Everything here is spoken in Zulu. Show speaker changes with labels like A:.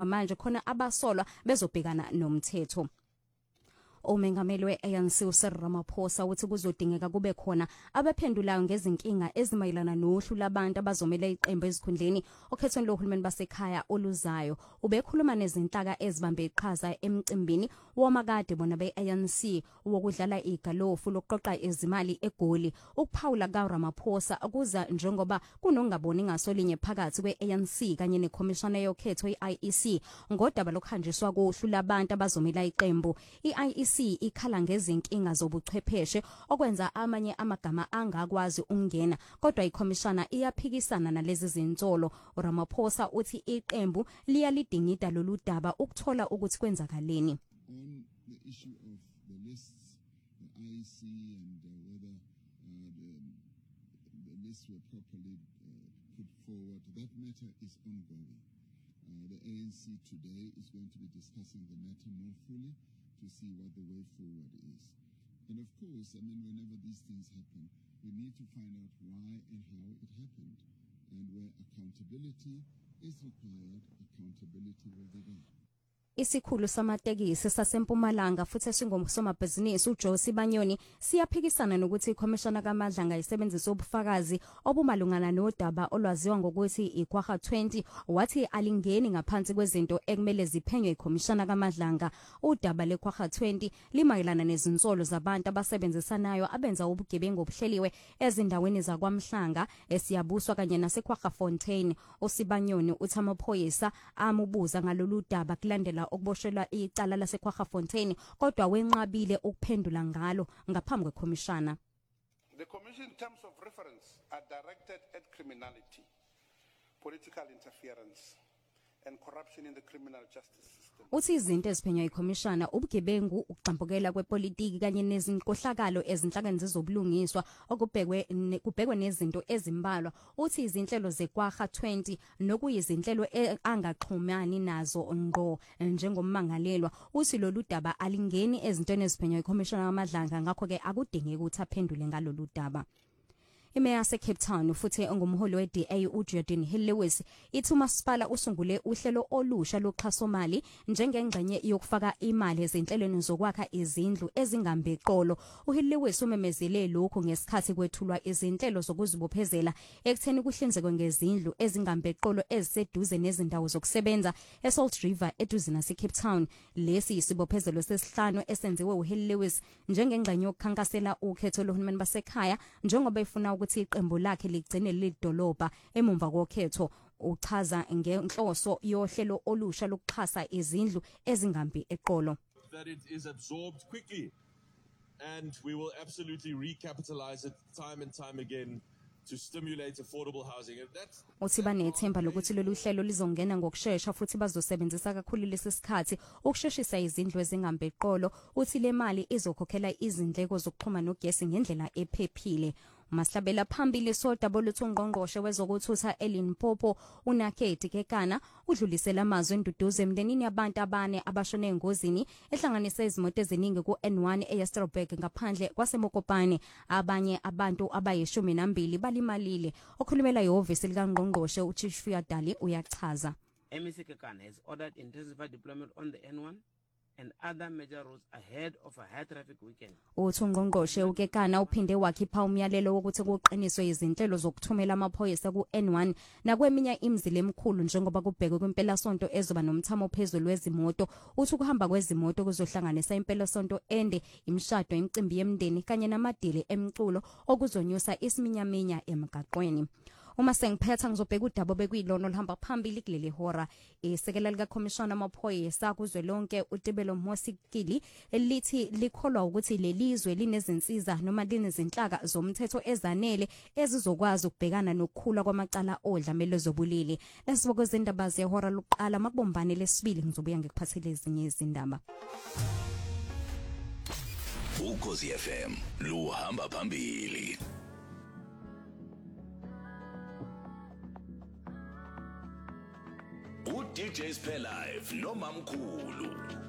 A: njengamanje khona abasolwa bezobhekana nomthetho. Umengameli we-ANC uCyril Ramaphosa uthi kuzodingeka kube khona abaphendulayo ngezinkinga ezimayelana nohlu labantu abazomela iqembu ezikhundleni okhethweni lohulumeni basekhaya oluzayo. Ubekhuluma nezinhlaka ezibambe iqhaza emcimbini womakade bona be-ANC wokudlala igalofu lokuqoqa izimali eGoli. Ukuphawula kaRamaphosa akuza njengoba kunongaboni ngasolinye phakathi kwe-ANC kanye nekhomishana yokhetho i-IEC ngodaba lokhanjiswa kohlu labantu abazomela iqembu. I-IEC ikhala ngezinkinga zobuchwepheshe okwenza amanye amagama angakwazi ukungena kodwa ikhomishana iyaphikisana nalezi zinsolo. Ramaphosa uthi iqembu liyalidingida lolu daba ukuthola ukuthi kwenzakaleni.
B: On the issue of the lists, the IEC and whether the lists were properly put forward, that matter is ongoing. The ANC today is going to be discussing the matter more fully to see what the way forward is. And of course, I mean, whenever these things happen, we need to find out why and how it happened. And where accountability is required, accountability will be done.
A: Isikhulu samatekisi saseMpumalanga futhi esingomsomabhizinisi uJosi Banyoni siyaphikisana nokuthi ikhomishana kaMadlanga isebenzisa ubufakazi obumalungana nodaba olwaziwa ngokuthi iKwaga 20 wathi alingeni ngaphansi kwezinto ekumele ziphenywe ikhomishana kaMadlanga. Udaba leKwaga 20 limayelana nezinsolo zabantu abasebenzisanayo abenza ubugebengu obuhleliwe ezindaweni zakwamhlanga esiyabuswa kanye naseKwaga Fontaine. uSibanyoni uthi amaphoyisa amubuza ngalolu daba kulandela ukuboshelwa icala laseKwaga Fontaine kodwa wenqabile ukuphendula ngalo ngaphambi kwekhomishana.
C: The commission terms of reference are directed at criminality, political interference and corruption in the criminal justice system.
A: Uthi izinto eziphenywa ikhomishana ubugebengu ukuxambukela kwepolitiki kanye nezinkohlakalo ezinhlakeni zezobulungiswa okubhekwe nezinto ezimbalwa. Uthi izinhlelo zeKwaga 20 nokuyizinhlelo angaxhumani nazo ngqo njengommangalelwa. Uthi lolu daba alingeni ezintweni eziphenywa ikhomishana kaMadlanga ngakho ke akudingeki ukuthi aphendule ngalolu daba. Imeya Cape Town futhi engumholi we-DA uJordan Hill-Lewis ithi umasipala usungule uhlelo olusha loxhasomali njengengxenye yokufaka imali ezinhlelweni zokwakha izindlu ezingambeqolo. uHill-Lewis umemezele lokho ngesikhathi kwethulwa izinhlelo zokuzibophezela ekutheni kuhlinzekwe ngezindlu ezingambeqolo eziseduze nezindawo zokusebenza eSalt River eduze naseCape Town. Lesi isibophezelo sesihlanu esenziwe uHill-Lewis njengengxenye yokukhankasela ukhetho lohulumeni basekhaya njengoba efuna ukuthi iqembu lakhe ligcine lidolobha emumva kokhetho. Uchaza ngenhloso yohlelo olusha lokuxhasa izindlu ezingambi eqolo.
D: That it is absorbed quickly and we will absolutely recapitalize it time and time again to stimulate affordable housing. And that's
A: uthi banethemba lokuthi lolu hlelo lizongena ngokusheshsha futhi bazosebenzisa kakhulu lesisikhathi ukusheshisa izindlu ezingambeqolo. Uthi le mali izokhokhela izindleko zokuxhuma nogesi ngendlela ephephile. Maslabela phambili sodaba oluthungqongqoshe wezokuthutha eLimpopo uNakedi Kekana udlulisela amazwi enduduzo emndenini yabantu abane abashone engozini ehlanganise izimoto eziningi ku-N1 eYesterberg ngaphandle kwaseMokopane. Abanye abantu abayishumi balimalile. Okhulumela ihhovisi likaNgqongqoshe uChief Dali uyachaza.
E: MEC Kekana has ordered intensified deployment on the N1 and other major roads ahead of a high traffic weekend.
A: uNgqongqoshe uKekana uphinde wakhipha umyalelo wokuthi kuqiniswe izinhlelo zokuthumela amaphoyisa ku-N1 nakweminye imizila emikhulu njengoba kubhekwe kwempela sonto ezoba nomthamo phezulu wezimoto. Uthi ukuhamba kwezimoto kuzohlanganisa impela sonto ende, imishado, imicimbi yemndeni kanye namadili emculo okuzonyusa isiminyaminya emgaqweni. Uma sengiphetha ngizobheka udaba bekuyilona olihamba phambili kuleli hora. Isekela lika Commissioner amaphoyisa kuzwelonke uTebelo Mosikili lithi likholwa ukuthi lelizwe linezinsiza noma linezinhlaka zomthetho ezanele ezizokwazi ukubhekana nokukhula kwamacala odlamelo zobulili. Lesibokoze indaba zehora lokuqala makubombane lesibili ngizobuya ngikuphathele ezinye izindaba.
F: Ukhosi FM luhamba phambili. DJs Play Live no Mamkhulu.